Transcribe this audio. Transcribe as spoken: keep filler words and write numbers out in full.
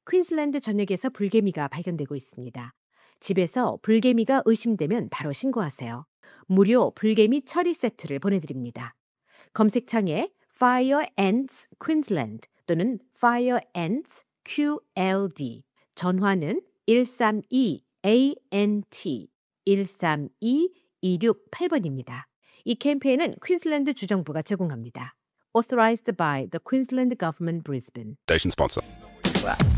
퀸즐랜드 전역에서 불개미가 발견되고 있습니다. 집에서 불개미가 의심되면 바로 신고하세요. 무료 불개미 처리 세트를 보내드립니다. 검색창에 Fire Ants Queensland 또는 Fire Ants 큐엘디, 전화는 일삼이 에이엔티 일삼이 이육팔 번입니다. 이 캠페인은 퀸즐랜드 주정부가 제공합니다. Authorized by the Queensland Government, Brisbane. Station sponsor.